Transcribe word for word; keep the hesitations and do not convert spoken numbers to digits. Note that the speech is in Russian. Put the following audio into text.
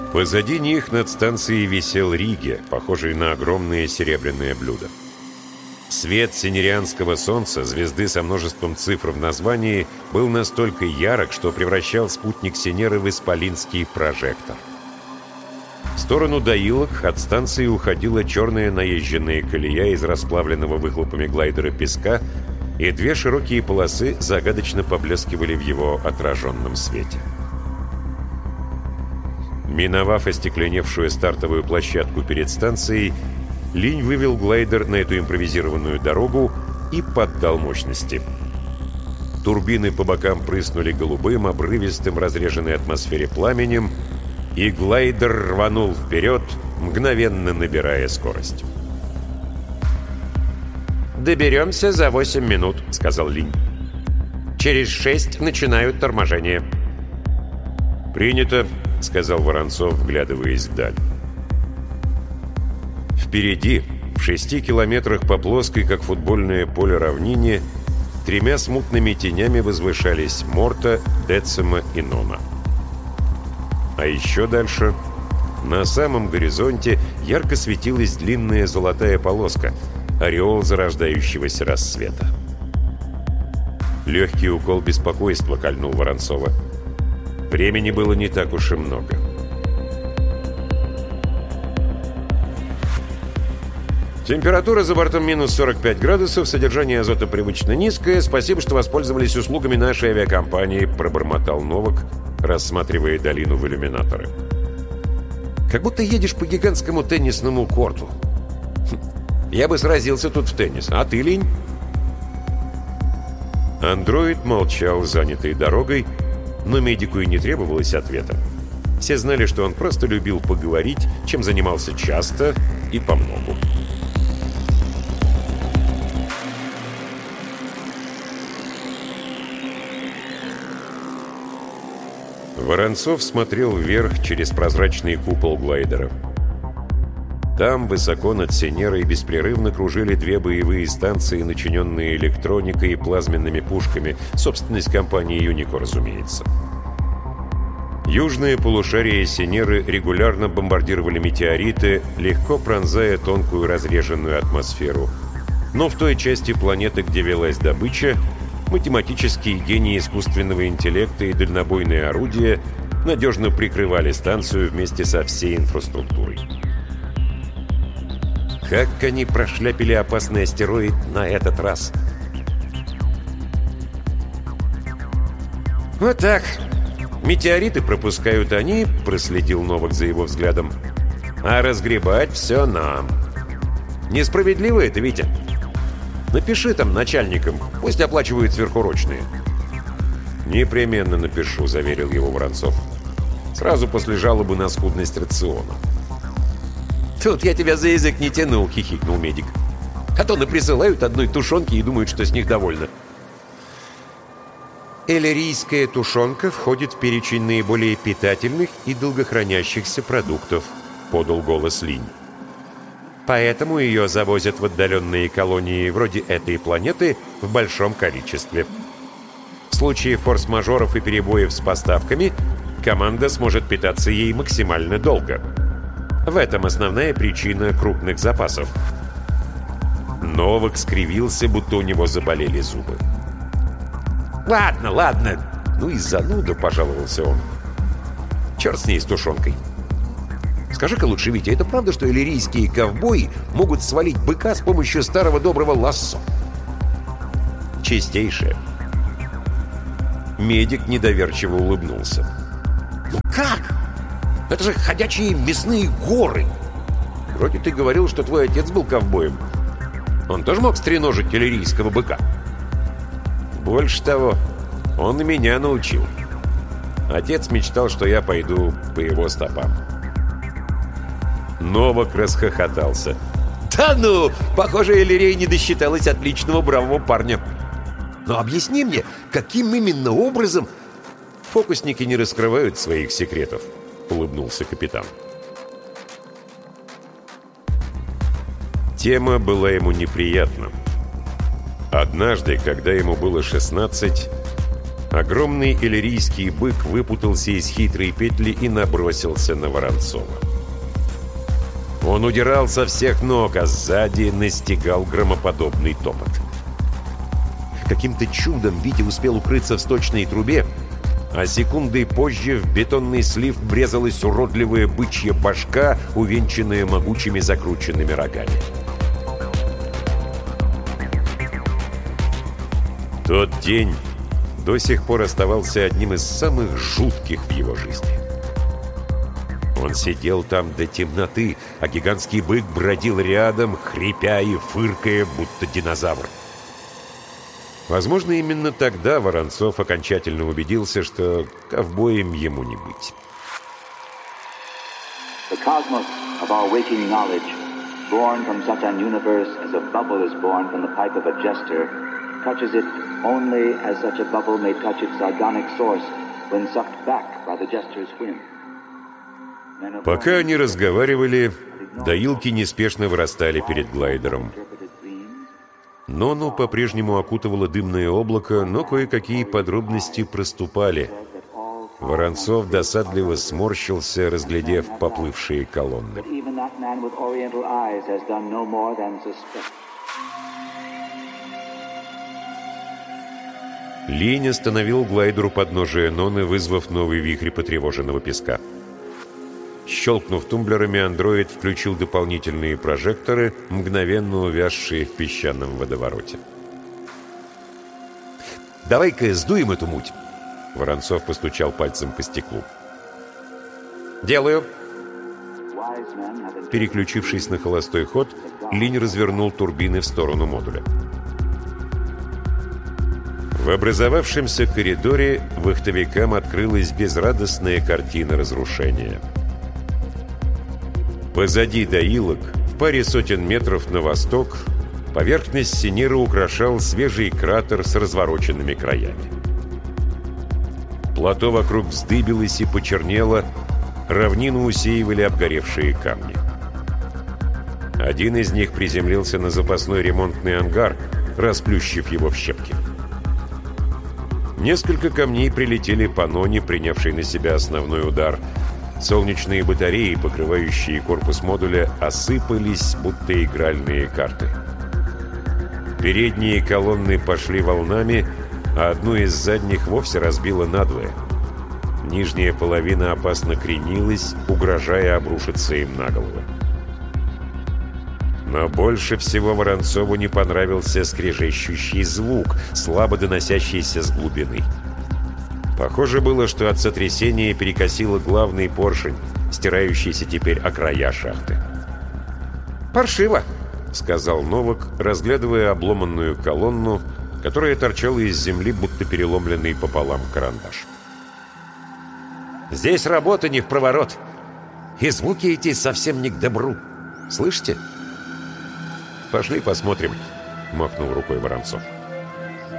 Позади них над станцией висел Риге, похожий на огромное серебряное блюдо. Свет синерианского солнца, звезды со множеством цифр в названии, был настолько ярок, что превращал спутник Синеры в исполинский прожектор. В сторону Доилок от станции уходила черная наезженная колея из расплавленного выхлопами глайдера песка, и две широкие полосы загадочно поблескивали в его отраженном свете. Миновав остекленевшую стартовую площадку перед станцией, Линь вывел глайдер на эту импровизированную дорогу и поддал мощности. Турбины по бокам прыснули голубым, обрывистым, разреженной атмосфере пламенем, и глайдер рванул вперед, мгновенно набирая скорость. «Доберемся за восемь минут», — сказал Линь. «Через шесть начинают торможение». «Принято», — сказал Воронцов, вглядываясь вдаль. Впереди, в шести километрах по плоской, как футбольное поле, равнине, тремя смутными тенями возвышались Морта, Децима и Нона. А еще дальше, на самом горизонте, ярко светилась длинная золотая полоска, ореол зарождающегося рассвета. Легкий укол беспокойства кольнул Воронцова. Времени было не так уж и много. Температура за бортом минус сорок пять градусов, содержание азота привычно низкое. Спасибо, что воспользовались услугами нашей авиакомпании, пробормотал Новак, рассматривая долину в иллюминаторы. Как будто едешь по гигантскому теннисному корту. Я бы сразился тут в теннис. А ты, Линь? Андроид молчал, занятый дорогой, но медику и не требовалось ответа. Все знали, что он просто любил поговорить, чем занимался часто и помногу. Воронцов смотрел вверх через прозрачный купол глайдера. Там, высоко над Синерой, беспрерывно кружили две боевые станции, начиненные электроникой и плазменными пушками, собственность компании «Юнико», разумеется. Южное полушарие Синеры регулярно бомбардировали метеориты, легко пронзая тонкую разреженную атмосферу. Но в той части планеты, где велась добыча, математические гении искусственного интеллекта и дальнобойные орудия надежно прикрывали станцию вместе со всей инфраструктурой. Как они прошляпили опасный астероид на этот раз? Вот так. Метеориты пропускают они, проследил Новак за его взглядом. А разгребать все нам. Несправедливо это, Витя. Напиши там начальникам, пусть оплачивают сверхурочные. Непременно напишу, заверил его Воронцов. Сразу после жалобы на скудность рациона. Тут я тебя за язык не тянул, хихикнул медик. А то наприсылают одной тушенки и думают, что с них довольны. Эллирийская тушенка входит в перечень наиболее питательных и долгохранящихся продуктов, подал голос Линь. Поэтому ее завозят в отдаленные колонии вроде этой планеты в большом количестве. В случае форс-мажоров и перебоев с поставками команда сможет питаться ей максимально долго. В этом основная причина крупных запасов. Новак скривился, будто у него заболели зубы. «Ладно, ладно. Ну и зануда», — пожаловался он. «Черт с ней, с тушенкой. Скажи-ка лучше, Витя, это правда, что иллирийские ковбои могут свалить быка с помощью старого доброго лассо?» «Чистейшее». Медик недоверчиво улыбнулся. «Ну как? Это же ходячие мясные горы. Вроде ты говорил, что твой отец был ковбоем. Он тоже мог стреножить иллирийского быка?» «Больше того, он и меня научил. Отец мечтал, что я пойду по его стопам». Новак расхохотался. «Да ну! Похоже, Иллирия не досчиталась отличного бравого парня. Но объясни мне, каким именно образом...» «Фокусники не раскрывают своих секретов», — улыбнулся капитан. Тема была ему неприятна. Однажды, когда ему было шестнадцать, Огромный иллирийский бык выпутался из хитрой петли и набросился на Воронцова. Он удирал со всех ног, а сзади настигал громоподобный топот. Каким-то чудом Витя успел укрыться в сточной трубе, а секундой позже в бетонный слив врезалась уродливая бычья башка, увенчанная могучими закрученными рогами. Тот день до сих пор оставался одним из самых жутких в его жизни. Он сидел там до темноты, а гигантский бык бродил рядом, хрипя и фыркая, будто динозавр. Возможно, именно тогда Воронцов окончательно убедился, что ковбоем ему не быть. The cosmos of our waking knowledge, born from such an universe as a bubble is born from the pipe of a jester, touches it only as such a bubble may touch its organic source when sucked back by the jester's whim. Пока они разговаривали, доилки неспешно вырастали перед глайдером. Нону по-прежнему окутывало дымное облако, но кое-какие подробности проступали. Воронцов досадливо сморщился, разглядев поплывшие колонны. Линь остановил глайдер у подножия Ноны, вызвав новый вихрь потревоженного песка. Щелкнув тумблерами, андроид включил дополнительные прожекторы, мгновенно увязшие в песчаном водовороте. «Давай-ка сдуем эту муть!» Воронцов постучал пальцем по стеклу. «Делаю!» Переключившись на холостой ход, Линь развернул турбины в сторону модуля. В образовавшемся коридоре вахтовикам открылась безрадостная картина разрушения. Позади доилок, в паре сотен метров на восток, поверхность Синира украшал свежий кратер с развороченными краями. Плато вокруг вздыбилось и почернело, равнину усеивали обгоревшие камни. Один из них приземлился на запасной ремонтный ангар, расплющив его в щепки. Несколько камней прилетели по Ноне, принявшей на себя основной удар. Солнечные батареи, покрывающие корпус модуля, осыпались, будто игральные карты. Передние колонны пошли волнами, а одну из задних вовсе разбило надвое. Нижняя половина опасно кренилась, угрожая обрушиться им на голову. Но больше всего Воронцову не понравился скрежещущий звук, слабо доносящийся с глубины. Похоже было, что от сотрясения перекосило главный поршень, стирающийся теперь о края шахты. «Паршиво», — сказал Новак, разглядывая обломанную колонну, которая торчала из земли, будто переломленный пополам карандаш. «Здесь работа не в проворот. И звуки эти совсем не к добру. Слышите?» «Пошли посмотрим», — махнул рукой Воронцов.